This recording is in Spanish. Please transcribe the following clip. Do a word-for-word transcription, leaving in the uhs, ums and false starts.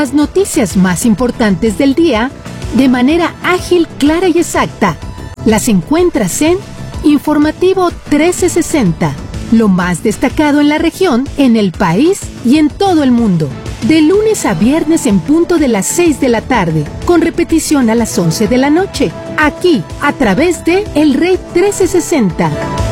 Las noticias más importantes del día de manera ágil, clara y exacta. Las encuentras en Informativo trece sesenta. Lo más destacado en la región, en el país y en todo el mundo. De lunes a viernes en punto de las seis de la tarde, con repetición a las once de la noche. Aquí, a través de El Rey trece sesenta.